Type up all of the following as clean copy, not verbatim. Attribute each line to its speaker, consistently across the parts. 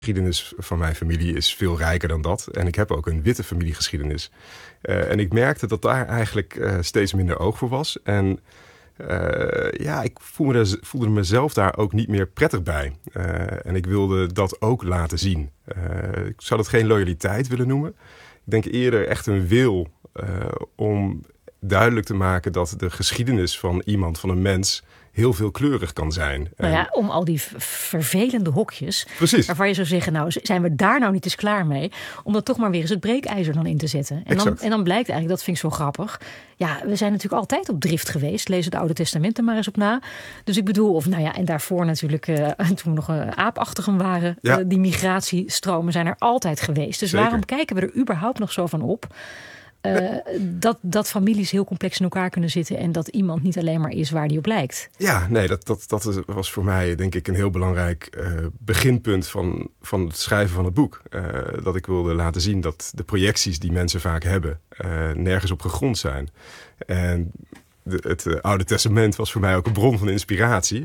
Speaker 1: geschiedenis van mijn familie is veel rijker dan dat. En ik heb ook een witte familiegeschiedenis. En ik merkte dat daar eigenlijk steeds minder oog voor was. En ik voelde mezelf daar ook niet meer prettig bij. En ik wilde dat ook laten zien. Ik zou dat geen loyaliteit willen noemen. Ik denk eerder echt een wil om duidelijk te maken dat de geschiedenis van iemand, van een mens, heel veelkleurig kan zijn.
Speaker 2: Nou ja, om al die vervelende hokjes.
Speaker 1: Precies.
Speaker 2: Waarvan je zou zeggen, nou, zijn we daar nou niet eens klaar mee? Om dat toch maar weer eens het breekijzer dan in te zetten. En dan blijkt eigenlijk, dat vind ik zo grappig. Ja, we zijn natuurlijk altijd op drift geweest. Lees het Oude Testament er maar eens op na. Dus ik bedoel, en daarvoor natuurlijk, toen we nog aapachtigen waren. Ja. Die migratiestromen zijn er altijd geweest. Dus Zeker. Waarom kijken we er überhaupt nog zo van op? Dat families heel complex in elkaar kunnen zitten en dat iemand niet alleen maar is waar die op lijkt.
Speaker 1: Ja, nee, dat was voor mij denk ik een heel belangrijk beginpunt van het schrijven van het boek. Dat ik wilde laten zien dat de projecties die mensen vaak hebben nergens op gegrond zijn. En het Oude Testament was voor mij ook een bron van inspiratie.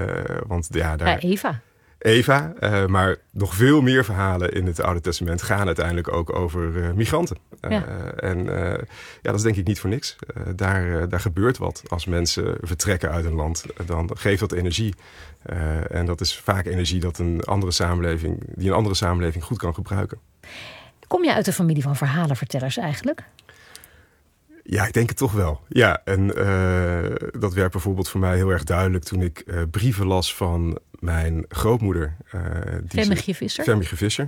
Speaker 1: Eva, maar nog veel meer verhalen in het Oude Testament gaan uiteindelijk ook over migranten. Dat is denk ik niet voor niks. Daar gebeurt wat. Als mensen vertrekken uit een land, dan geeft dat energie. En dat is vaak energie die een andere samenleving goed kan gebruiken.
Speaker 2: Kom je uit een familie van verhalenvertellers eigenlijk?
Speaker 1: Ja, ik denk het toch wel. Ja, en dat werd bijvoorbeeld voor mij heel erg duidelijk toen ik brieven las van mijn grootmoeder.
Speaker 2: Femmige Visser.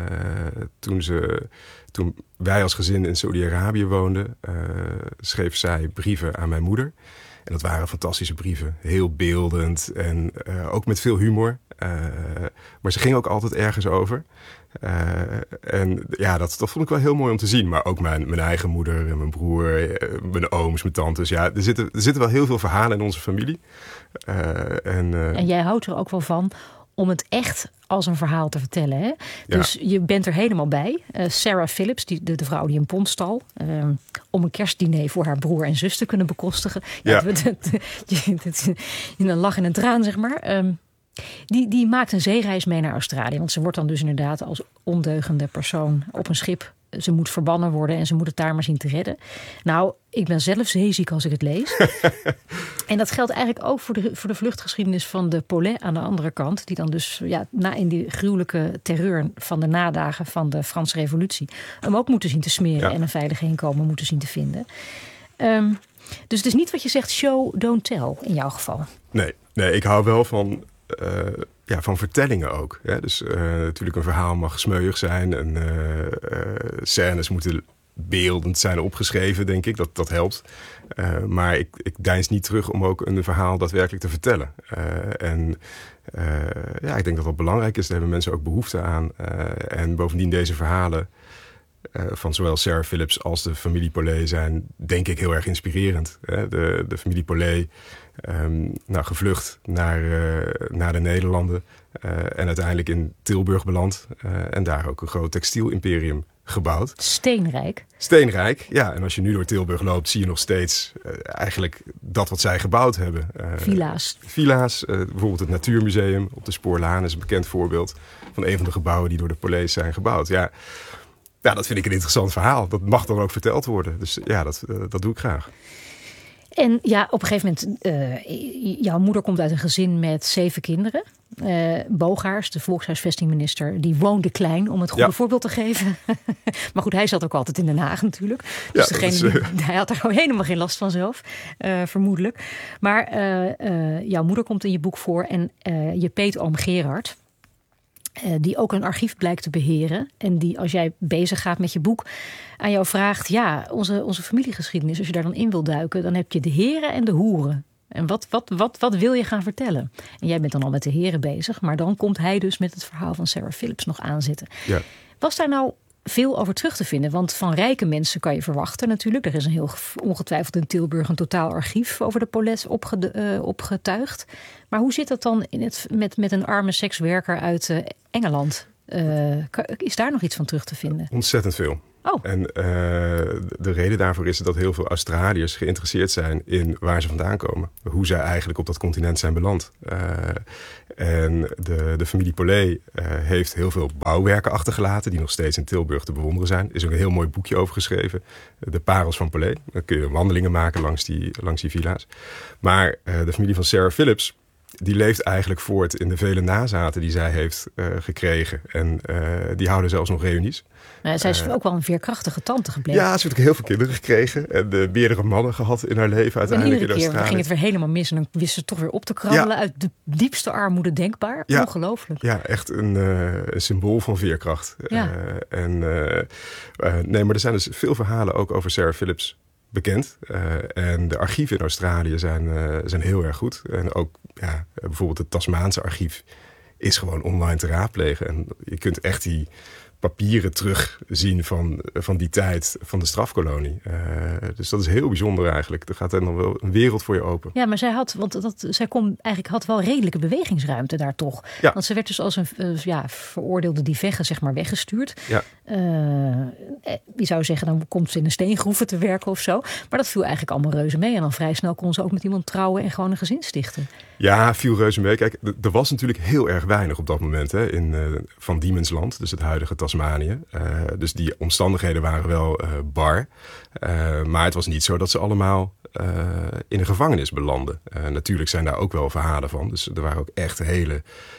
Speaker 1: Toen wij als gezin in Saudi-Arabië woonden, schreef zij brieven aan mijn moeder. En dat waren fantastische brieven. Heel beeldend en ook met veel humor. Maar ze ging ook altijd ergens over. Dat vond ik wel heel mooi om te zien. Maar ook mijn eigen moeder, mijn broer, mijn ooms, mijn tantes. Ja, er zitten wel heel veel verhalen in onze familie.
Speaker 2: En jij houdt er ook wel van om het echt als een verhaal te vertellen. Hè? Dus je bent er helemaal bij. Sarah Phillips, de vrouw die een pond stal, om een kerstdiner voor haar broer en zus te kunnen bekostigen. Een lach en een traan, zeg maar. Die maakt een zeereis mee naar Australië. Want ze wordt dan dus inderdaad als ondeugende persoon op een schip. Ze moet verbannen worden en ze moet het daar maar zien te redden. Nou, ik ben zelf zeeziek als ik het lees. En dat geldt eigenlijk ook voor de vluchtgeschiedenis van de Paulet aan de andere kant. Die dan dus in die gruwelijke terreur van de nadagen van de Franse Revolutie hem ook moeten zien te smeren en een veilig heenkomen moeten zien te vinden. Dus het is niet wat je zegt show, don't tell in jouw geval.
Speaker 1: Nee, ik hou wel van vertellingen ook. Hè? Dus natuurlijk een verhaal mag smeuig zijn. En scènes moeten beeldend zijn opgeschreven, denk ik. Dat helpt. Maar ik deins niet terug om ook een verhaal daadwerkelijk te vertellen. Ik denk dat dat belangrijk is. Daar hebben mensen ook behoefte aan. En bovendien deze verhalen van zowel Sarah Phillips als de familie Paulet zijn, denk ik, heel erg inspirerend. De familie Paulet, gevlucht naar de Nederlanden en uiteindelijk in Tilburg beland. En daar ook een groot textielimperium gebouwd. Steenrijk, ja. En als je nu door Tilburg loopt, zie je nog steeds eigenlijk dat wat zij gebouwd hebben. Villa's, bijvoorbeeld het Natuurmuseum op de Spoorlaan is een bekend voorbeeld van een van de gebouwen die door de Paulets zijn gebouwd. Ja, dat vind ik een interessant verhaal. Dat mag dan ook verteld worden. Dus dat doe ik graag.
Speaker 2: En ja, op een gegeven moment, jouw moeder komt uit een gezin met 7 kinderen. Bogaerts, de volkshuisvestingminister, die woonde klein, om het goede voorbeeld te geven. Maar goed, hij zat ook altijd in Den Haag natuurlijk. Dus hij had er gewoon helemaal geen last van zelf, vermoedelijk. Maar jouw moeder komt in je boek voor en je peetoom Gerard, die ook een archief blijkt te beheren. En die, als jij bezig gaat met je boek, aan jou vraagt, onze familiegeschiedenis, als je daar dan in wil duiken, dan heb je de heren en de hoeren. En wat wil je gaan vertellen? En jij bent dan al met de heren bezig, maar dan komt hij dus met het verhaal van Sarah Phillips nog aanzetten. Ja. Was daar nou veel over terug te vinden? Want van rijke mensen kan je verwachten natuurlijk. Er is ongetwijfeld in Tilburg een totaal archief over de Paulets opgetuigd. Maar hoe zit dat dan met een arme sekswerker uit Engeland? Is daar nog iets van terug te vinden?
Speaker 1: Ontzettend veel.
Speaker 2: Oh.
Speaker 1: En de reden daarvoor is dat heel veel Australiërs geïnteresseerd zijn in waar ze vandaan komen. Hoe zij eigenlijk op dat continent zijn beland. En de familie Paulet heeft heel veel bouwwerken achtergelaten die nog steeds in Tilburg te bewonderen zijn. Er is ook een heel mooi boekje over geschreven. De Parels van Paulet. Dan kun je wandelingen maken langs die villa's. Maar de familie van Sarah Phillips, die leeft eigenlijk voort in de vele nazaten die zij heeft gekregen. En die houden zelfs nog reunies.
Speaker 2: Zij is ook wel een veerkrachtige tante gebleven.
Speaker 1: Ja, ze heeft ook heel veel kinderen gekregen. En meerdere mannen gehad in haar leven uiteindelijk in Australië.
Speaker 2: Keer ging het weer helemaal mis. En dan wist ze toch weer op te krabbelen uit de diepste armoede denkbaar. Ja. Ongelooflijk.
Speaker 1: Ja, echt een symbool van veerkracht.
Speaker 2: Ja.
Speaker 1: Maar er zijn dus veel verhalen ook over Sarah Phillips bekend. En de archieven in Australië zijn heel erg goed. En ook bijvoorbeeld het Tasmaanse archief is gewoon online te raadplegen. En je kunt echt die papieren terugzien van die tijd van de strafkolonie. Dus dat is heel bijzonder eigenlijk. Er gaat er dan wel een wereld voor je open.
Speaker 2: Ja, maar zij had wel redelijke bewegingsruimte daar toch.
Speaker 1: Ja.
Speaker 2: Want ze werd dus als een veroordeelde divegge zeg maar weggestuurd.
Speaker 1: Ja.
Speaker 2: Je zou zeggen, dan komt ze in een steengroeven te werken of zo. Maar dat viel eigenlijk allemaal reuze mee. En dan vrij snel kon ze ook met iemand trouwen en gewoon een gezin stichten.
Speaker 1: Ja, viel reuze mee. Kijk, er was natuurlijk heel erg weinig op dat moment van Diemensland, dus het huidige Tasmanië. Dus die omstandigheden waren wel bar. Maar het was niet zo dat ze allemaal in een gevangenis belanden. Natuurlijk zijn daar ook wel verhalen van. Dus er waren ook echt hele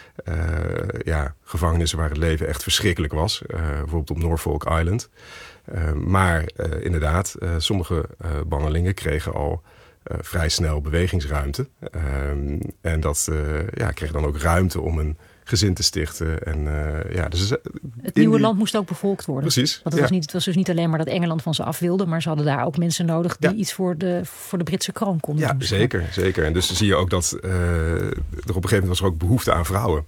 Speaker 1: gevangenissen waar het leven echt verschrikkelijk was. Bijvoorbeeld op Norfolk Island. Maar inderdaad, sommige bannelingen kregen al vrij snel bewegingsruimte. En dat kreeg dan ook ruimte om een gezin te stichten. Dus
Speaker 2: het nieuwe land moest ook bevolkt worden.
Speaker 1: Precies.
Speaker 2: Want het was dus niet alleen maar dat Engeland van ze af wilde, maar ze hadden daar ook mensen nodig die iets voor de Britse kroon konden doen.
Speaker 1: Zeker. En dus zie je ook dat er op een gegeven moment was er ook behoefte aan vrouwen.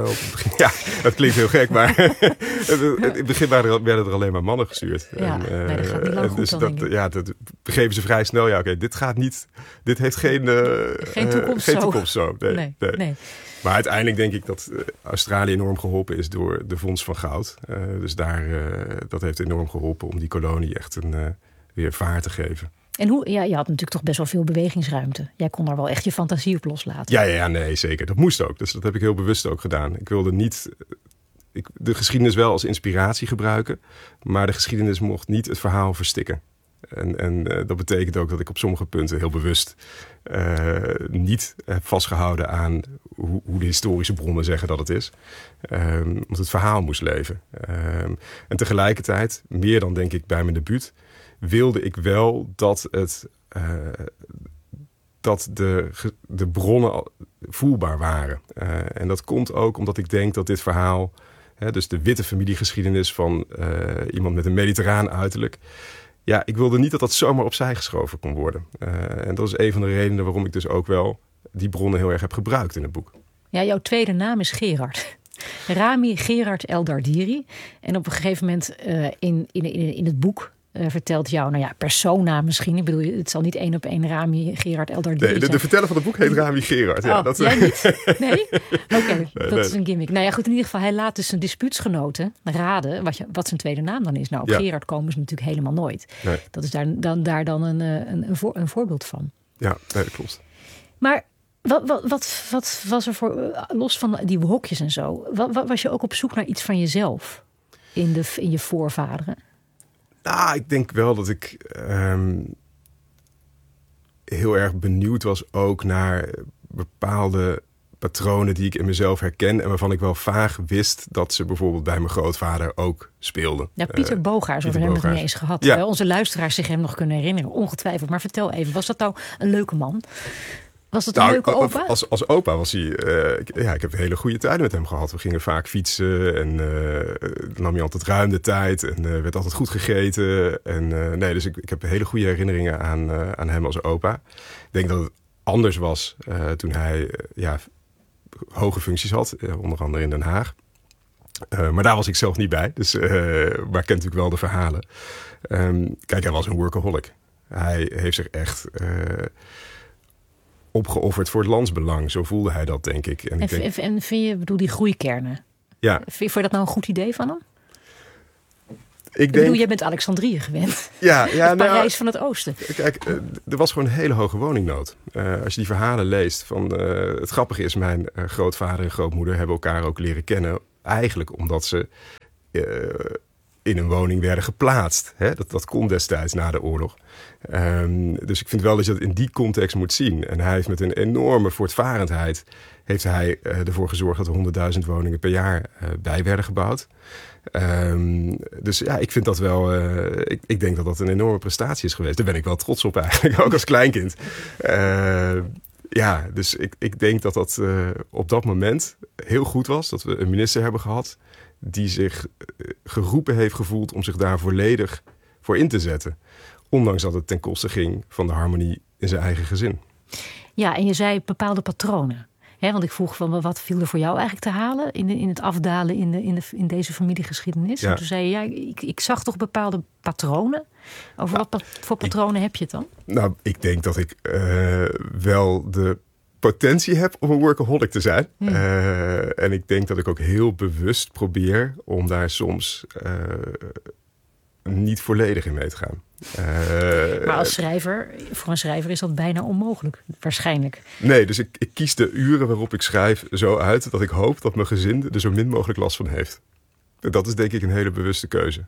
Speaker 1: Dat klinkt heel gek, maar in het begin werden er alleen maar mannen gestuurd.
Speaker 2: Ja, dat gaat niet lang goed dan, denk ik.
Speaker 1: Dat begrepen ze vrij snel. Dit gaat niet. Dit heeft geen toekomst zo. Nee. Maar uiteindelijk denk ik dat Australië enorm geholpen is door de vondst van goud. Dus dat heeft enorm geholpen om die kolonie echt weer vaart te geven.
Speaker 2: En je had natuurlijk toch best wel veel bewegingsruimte. Jij kon daar wel echt je fantasie op loslaten.
Speaker 1: Ja, nee, zeker. Dat moest ook. Dus dat heb ik heel bewust ook gedaan. Ik wilde niet de geschiedenis wel als inspiratie gebruiken, maar de geschiedenis mocht niet het verhaal verstikken. En dat betekent ook dat ik op sommige punten heel bewust niet heb vastgehouden aan hoe de historische bronnen zeggen dat het is. Want het verhaal moest leven. En tegelijkertijd, meer dan denk ik bij mijn debuut, wilde ik wel dat de bronnen voelbaar waren. En dat komt ook omdat ik denk dat dit verhaal, dus de witte familiegeschiedenis van iemand met een mediterraan uiterlijk, ja, ik wilde niet dat dat zomaar opzij geschoven kon worden. En dat is een van de redenen waarom ik dus ook wel die bronnen heel erg heb gebruikt in het boek. Ja,
Speaker 2: jouw tweede naam is Gerard. Rami Gerard El Dardiri. En op een gegeven moment in het boek vertelt jou, persona misschien. Ik bedoel, het zal niet 1 op 1 Rami Gerard El Dardiri zijn.
Speaker 1: De verteller van het boek heet Rami Gerard.
Speaker 2: Jij niet? Nee? Oké, dat is een gimmick. Goed, in ieder geval, hij laat dus zijn dispuutsgenoten raden wat zijn tweede naam dan is. Op Gerard komen ze natuurlijk helemaal nooit. Nee. Dat is daar dan een voorbeeld van.
Speaker 1: Ja, nee, dat klopt.
Speaker 2: Maar wat was er voor, los van die hokjes en zo, was je ook op zoek naar iets van jezelf in je voorvaderen?
Speaker 1: Ik denk wel dat ik heel erg benieuwd was ook naar bepaalde patronen die ik in mezelf herken en waarvan ik wel vaag wist dat ze bijvoorbeeld bij mijn grootvader ook speelden. Ja,
Speaker 2: Pieter Boogaerts, over hem nog niet eens gehad. Ja. Onze luisteraars zich hem nog kunnen herinneren, ongetwijfeld. Maar vertel even, was dat nou een leuke man? Was het een leuke opa?
Speaker 1: Als opa was hij... ik heb hele goede tijden met hem gehad. We gingen vaak fietsen en nam hij altijd ruim de tijd. En werd altijd goed gegeten. Dus ik heb hele goede herinneringen aan hem als opa. Ik denk dat het anders was toen hij hoge functies had. Onder andere in Den Haag. Maar daar was ik zelf niet bij. Dus, maar ik ken natuurlijk wel de verhalen. Kijk, hij was een workaholic. Hij heeft zich echt... opgeofferd voor het landsbelang. Zo voelde hij dat, denk ik.
Speaker 2: En vind je, die groeikernen?
Speaker 1: Ja.
Speaker 2: Vond je dat nou een goed idee van hem? Ik bedoel, je bent Alexandrië gewend.
Speaker 1: Ja,
Speaker 2: het Parijs van het oosten.
Speaker 1: Kijk, er was gewoon een hele hoge woningnood. Als je die verhalen leest. Het grappige is, mijn grootvader en grootmoeder hebben elkaar ook leren kennen. Eigenlijk omdat ze in een woning werden geplaatst. Hè? Dat kon destijds na de oorlog. Dus ik vind wel dat je dat in die context moet zien. En hij heeft met een enorme voortvarendheid ervoor gezorgd dat er 100.000 woningen per jaar bij werden gebouwd. Dus ja, ik vind dat wel. Ik denk dat dat een enorme prestatie is geweest. Daar ben ik wel trots op eigenlijk, ook als kleinkind. Dus ik denk dat dat op dat moment heel goed was. Dat we een minister hebben gehad die zich geroepen heeft gevoeld om zich daar volledig voor in te zetten. Ondanks dat het ten koste ging van de harmonie in zijn eigen gezin. Ja,
Speaker 2: en je zei bepaalde patronen. Want ik vroeg van wat viel er voor jou eigenlijk te halen in het afdalen in deze familiegeschiedenis. Ja. En toen zei je, ik zag toch bepaalde patronen. Over wat voor patronen heb je het dan?
Speaker 1: Nou, ik denk dat ik wel de potentie heb om een workaholic te zijn. En ik denk dat ik ook heel bewust probeer om daar soms niet volledig in mee te gaan.
Speaker 2: Maar als schrijver, voor een schrijver is dat bijna onmogelijk, waarschijnlijk.
Speaker 1: Nee, dus ik kies de uren waarop ik schrijf zo uit dat ik hoop dat mijn gezin er zo min mogelijk last van heeft. Dat is denk ik een hele bewuste keuze.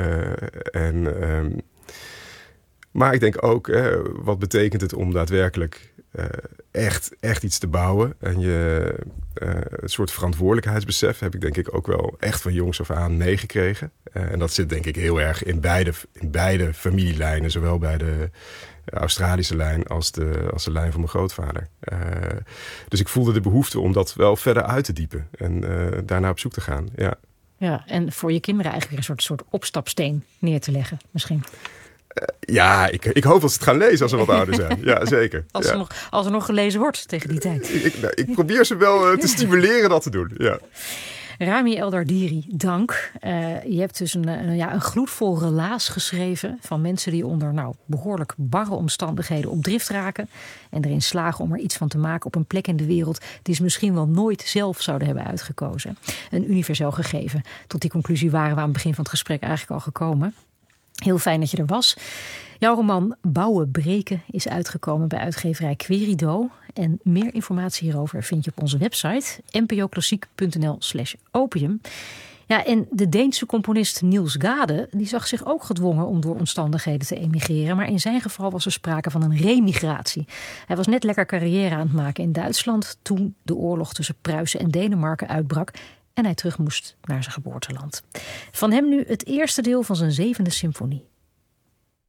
Speaker 1: Maar ik denk ook, wat betekent het om daadwerkelijk echt iets te bouwen. En een soort verantwoordelijkheidsbesef heb ik denk ik ook wel echt van jongs af aan meegekregen. En dat zit denk ik heel erg in beide familielijnen. Zowel bij de Australische lijn als de lijn van mijn grootvader. Dus ik voelde de behoefte om dat wel verder uit te diepen. En daarna op zoek te gaan, ja.
Speaker 2: Ja, en voor je kinderen eigenlijk weer een soort opstapsteen neer te leggen misschien.
Speaker 1: Ik hoop dat ze het gaan lezen als ze wat ouder zijn. Ja, zeker.
Speaker 2: Als er nog gelezen wordt tegen die tijd.
Speaker 1: Ik probeer ze wel te stimuleren dat te doen. Ja.
Speaker 2: Rami Eldardiri, dank. Je hebt dus een gloedvol relaas geschreven van mensen die onder behoorlijk barre omstandigheden op drift raken. En erin slagen om er iets van te maken op een plek in de wereld die ze misschien wel nooit zelf zouden hebben uitgekozen. Een universeel gegeven. Tot die conclusie waren we aan het begin van het gesprek eigenlijk al gekomen. Heel fijn dat je er was. Jouw roman Bouwen Breken is uitgekomen bij uitgeverij Querido. En meer informatie hierover vind je op onze website npoklassiek.nl/opium. Ja, en de Deense componist Niels Gade die zag zich ook gedwongen om door omstandigheden te emigreren. Maar in zijn geval was er sprake van een remigratie. Hij was net lekker carrière aan het maken in Duitsland toen de oorlog tussen Pruisen en Denemarken uitbrak. En hij terug moest naar zijn geboorteland. Van hem nu het eerste deel van zijn 7e symfonie.